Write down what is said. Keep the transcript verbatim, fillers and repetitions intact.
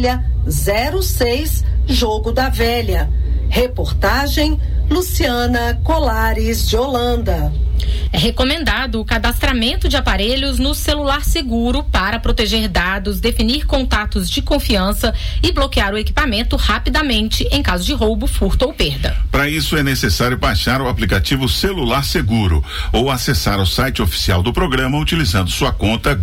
família zero seis Jogo da Velha. Reportagem Luciana Colares de Holanda. É recomendado o cadastramento de aparelhos no celular seguro para proteger dados, definir contatos de confiança e bloquear o equipamento rapidamente em caso de roubo, furto ou perda. Para isso é necessário baixar o aplicativo Celular Seguro ou acessar o site oficial do programa utilizando sua conta